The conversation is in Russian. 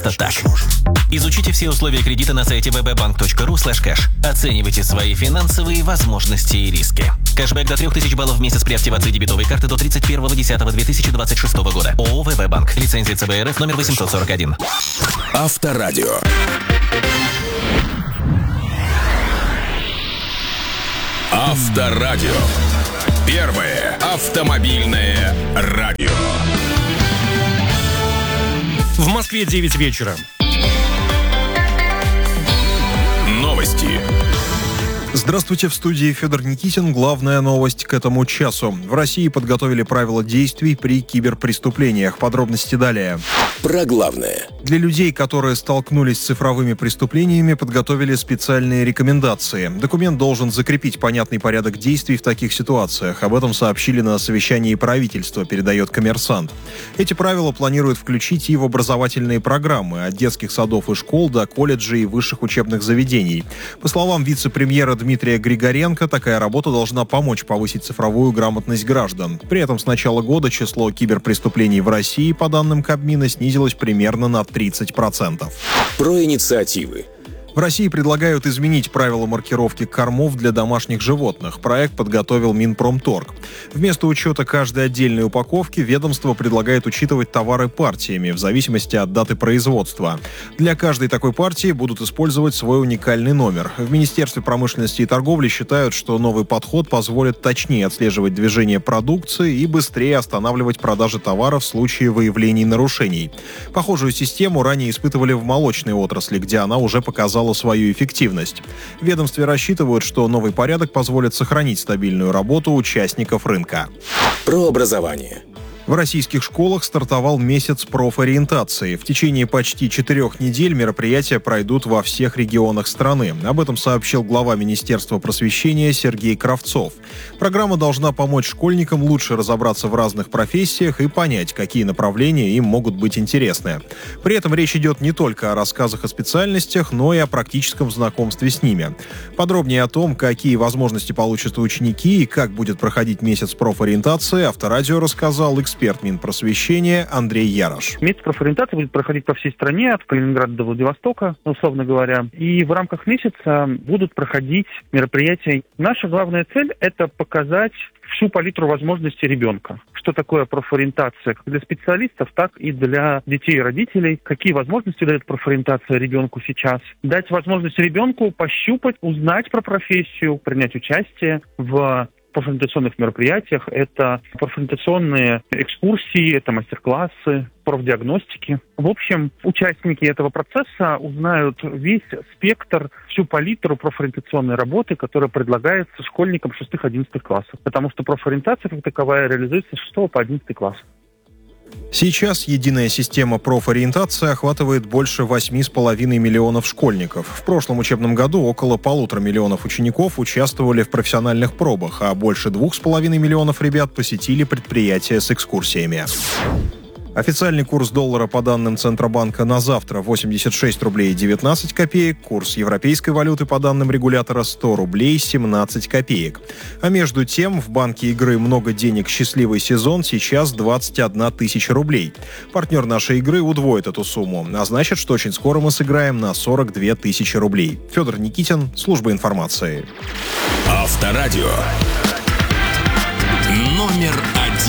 просто так. Изучите все условия кредита на сайте wbbank.ru/cash. Оценивайте свои финансовые возможности и риски. Кэшбэк до 3000 баллов в месяц при активации дебетовой карты до 31.10.2026 года. ООО «ВБ-банк». Лицензия ЦБРФ номер 841. Авторадио. Авторадио. Первое автомобильное радио. В Москве 9 вечера. Новости. Здравствуйте, в студии Федор Никитин. Главная новость к этому часу. В России подготовили правила действий при киберпреступлениях. Подробности далее. Про главное. Для людей, которые столкнулись с цифровыми преступлениями, подготовили специальные рекомендации. Документ должен закрепить понятный порядок действий в таких ситуациях. Об этом сообщили на совещании правительства, передает «Коммерсант». Эти правила планируют включить и в образовательные программы от детских садов и школ до колледжей и высших учебных заведений. По словам вице-премьера Дмитрия Григоренко, такая работа должна помочь повысить цифровую грамотность граждан. При этом с начала года число киберпреступлений в России, по данным Кабмина, снизилось примерно на 30%. Про инициативы. В России предлагают изменить правила маркировки кормов для домашних животных. Проект подготовил Минпромторг. Вместо учета каждой отдельной упаковки ведомство предлагает учитывать товары партиями в зависимости от даты производства. Для каждой такой партии будут использовать свой уникальный номер. В Министерстве промышленности и торговли считают, что новый подход позволит точнее отслеживать движение продукции и быстрее останавливать продажи товаров в случае выявлений нарушений. Похожую систему ранее испытывали в молочной отрасли, где она уже показала свою эффективность. В ведомстве рассчитывают, что новый порядок позволит сохранить стабильную работу участников рынка. Про образование. В российских школах стартовал месяц профориентации. В течение почти 4 недель мероприятия пройдут во всех регионах страны. Об этом сообщил глава Министерства просвещения Сергей Кравцов. Программа должна помочь школьникам лучше разобраться в разных профессиях и понять, какие направления им могут быть интересны. При этом речь идет не только о рассказах о специальностях, но и о практическом знакомстве с ними. Подробнее о том, какие возможности получат ученики и как будет проходить месяц профориентации, Авторадио рассказал эксперт Минпросвещения Андрей Ярош. Месяц профориентации будет проходить по всей стране, от Калининграда до Владивостока, условно говоря. И в рамках месяца будут проходить мероприятия. Наша главная цель – это показать всю палитру возможностей ребенка. Что такое профориентация как для специалистов, так и для детей и родителей. Какие возможности дает профориентация ребенку сейчас. Дать возможность ребенку пощупать, узнать про профессию, принять участие в профориентационных мероприятиях. Это профориентационные экскурсии, это мастер-классы, профдиагностики. В общем, участники этого процесса узнают весь спектр, всю палитру профориентационной работы, которая предлагается школьникам 6-11 классов. Потому что профориентация как таковая реализуется с 6 по 11 класс. Сейчас единая система профориентации охватывает больше 8,5 миллионов школьников. В прошлом учебном году около 1,5 миллионов учеников участвовали в профессиональных пробах, а больше 2,5 миллионов ребят посетили предприятия с экскурсиями. Официальный курс доллара по данным Центробанка на завтра 86 рублей 19 копеек, курс европейской валюты по данным регулятора 100 рублей 17 копеек. А между тем в банке игры «Много денег. Счастливый сезон» сейчас 21 тысяча рублей. Партнер нашей игры удвоит эту сумму, а значит, что очень скоро мы сыграем на 42 тысячи рублей. Федор Никитин, служба информации. Авторадио. Номер 1.